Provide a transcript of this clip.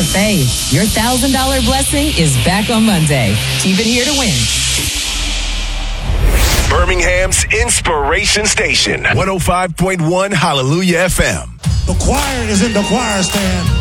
faith. Your $1,000 blessing is back on Monday. Keep it here to win. Birmingham's Inspiration Station, 105.1 Hallelujah FM. The choir is in the choir stand.